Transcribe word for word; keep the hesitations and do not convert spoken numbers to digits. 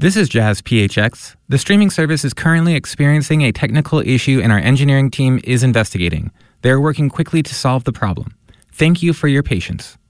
This is Jazz P H X. The streaming service is currently experiencing a technical issue and our engineering team is investigating. They are working quickly to solve the problem. Thank you for your patience.